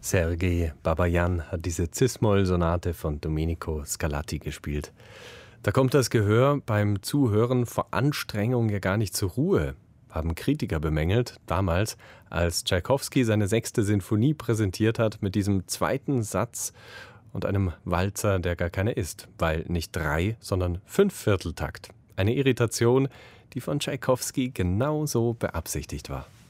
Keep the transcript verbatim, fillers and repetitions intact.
Sergej Babajan hat diese Cis-Moll-Sonate von Domenico Scarlatti gespielt. Da kommt das Gehör beim Zuhören vor Anstrengung ja gar nicht zur Ruhe, haben Kritiker bemängelt, damals, als Tschaikowski seine sechste Sinfonie präsentiert hat mit diesem zweiten Satz und einem Walzer, der gar keine ist, weil nicht drei, sondern fünf Vierteltakt. Eine Irritation, die von Tschaikowski genauso beabsichtigt war.